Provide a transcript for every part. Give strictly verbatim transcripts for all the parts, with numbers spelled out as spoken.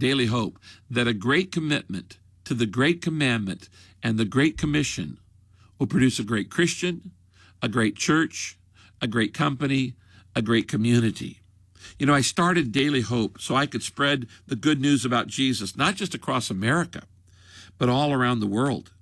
Daily Hope, that a great commitment to the great commandment and the great commission will produce a great Christian, a great church, a great company, a great community. You know, I started Daily Hope so I could spread the good news about Jesus, not just across America, but all around the world.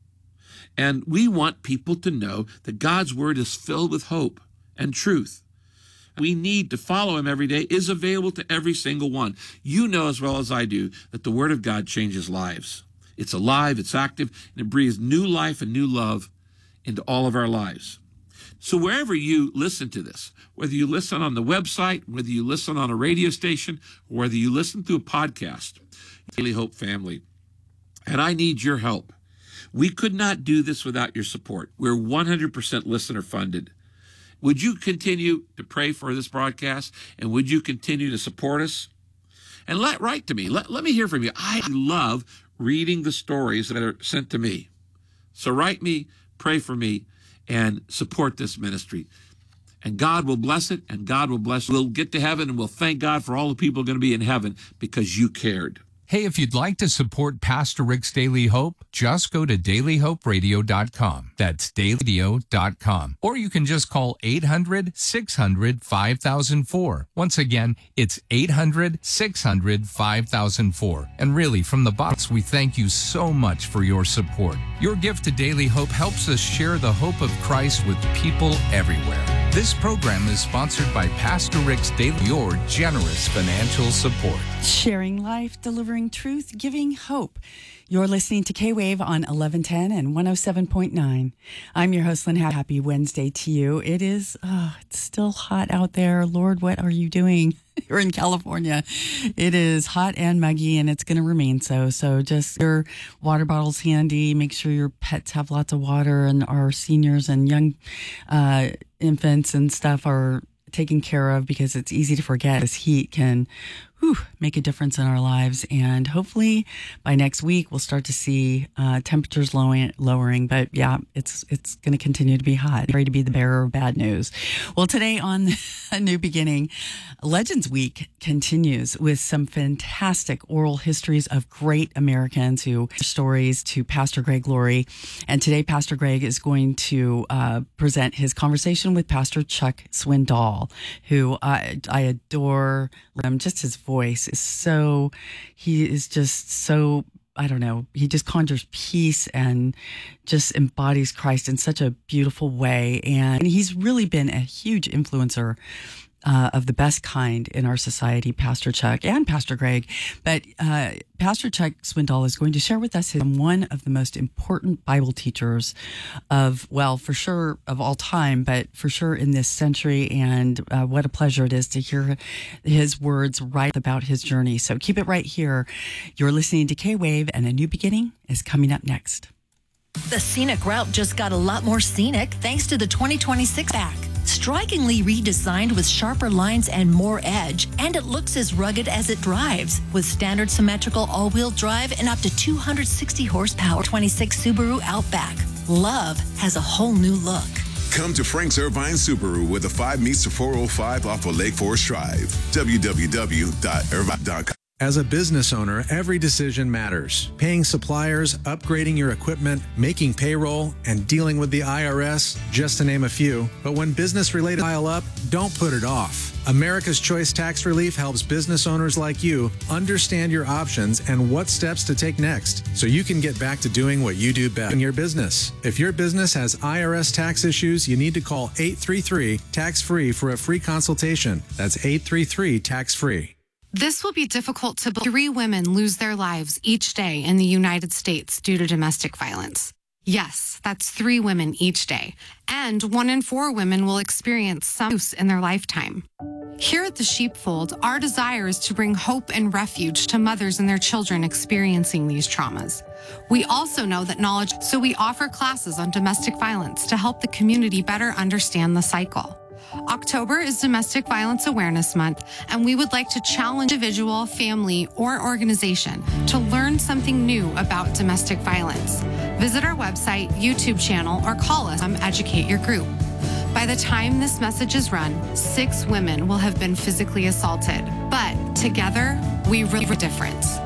And we want people to know that God's word is filled with hope and truth. We need to follow him every day is available to every single one. You know as well as I do that the word of God changes lives. It's alive, it's active, and it breathes new life and new love into all of our lives. So wherever you listen to this, whether you listen on the website, whether you listen on a radio station, or whether you listen through a podcast, Daily Hope family, and I need your help. We could not do this without your support. We're one hundred percent listener funded. Would you continue to pray for this broadcast? And would you continue to support us? And let write to me. Let, let me hear from you. I love reading the stories that are sent to me. So write me, pray for me, and support this ministry. And God will bless it, and God will bless it. We'll get to heaven, and we'll thank God for all the people going to be in heaven because you cared. Hey, if you'd like to support Pastor Rick's Daily Hope, just go to daily hope radio dot com. That's daily radio dot com. Or you can just call eight hundred, six hundred, five thousand four. Once again, it's eight hundred, six hundred, five thousand four. And really, from the box, we thank you so much for your support. Your gift to Daily Hope helps us share the hope of Christ with people everywhere. This program is sponsored by Pastor Rick's Daily, your generous financial support. Sharing life, delivering truth, giving hope. You're listening to K-Wave on eleven ten and one oh seven point nine. I'm your host, Lynn. Happy Wednesday to you. It is, oh, it's still hot out there. Lord, what are you doing? You're in California. It is hot and muggy, and it's going to remain so. So just your water bottles handy. Make sure your pets have lots of water, and our seniors and young uh, infants and stuff are taken care of, because it's easy to forget this heat can whew, make a difference in our lives. And hopefully by next week, we'll start to see uh, temperatures lowering, lowering. But yeah, it's it's going to continue to be hot. Ready to be the bearer of bad news. Well, today on A New Beginning, Legends Week continues with some fantastic oral histories of great Americans who stories to Pastor Greg Laurie. And today, Pastor Greg is going to uh, present his conversation with Pastor Chuck Swindoll, who I, I adore. Um, just his voice is so, he is just so, I don't know, he just conjures peace and just embodies Christ in such a beautiful way. And he's really been a huge influencer Uh, of the best kind in our society, Pastor Chuck and Pastor Greg. But uh, Pastor Chuck Swindoll is going to share with us his, one of the most important Bible teachers of, well, for sure of all time, but for sure in this century. And uh, what a pleasure it is to hear his words right about his journey. So keep it right here. You're listening to K-Wave, and A New Beginning is coming up next. The scenic route just got a lot more scenic thanks to the twenty twenty-six back. Strikingly redesigned with sharper lines and more edge, and it looks as rugged as it drives. With standard symmetrical all-wheel drive and up to two hundred sixty horsepower twenty-six Subaru Outback. Love has a whole new look. Come to Frank's Irvine Subaru, where the five meets the four oh five off of Lake Forest Drive. w w w dot irvine dot com. As a business owner, every decision matters. Paying suppliers, upgrading your equipment, making payroll, and dealing with the I R S, just to name a few. But when business-related pile up, don't put it off. America's Choice Tax Relief helps business owners like you understand your options and what steps to take next, so you can get back to doing what you do best in your business. If your business has I R S tax issues, you need to call eight three three, tax free for a free consultation. That's eight three three, tax free. This will be difficult to believe. Three women lose their lives each day in the United States due to domestic violence. Yes, that's three women each day. And one in four women will experience some abuse in their lifetime. Here at the Sheepfold, our desire is to bring hope and refuge to mothers and their children experiencing these traumas. We also know that knowledge, so we offer classes on domestic violence to help the community better understand the cycle. October is Domestic Violence Awareness Month, and we would like to challenge individual, family, or organization to learn something new about domestic violence. Visit our website, YouTube channel, or call us to educate your group. By the time this message is run, six women will have been physically assaulted. But together, we really make a difference.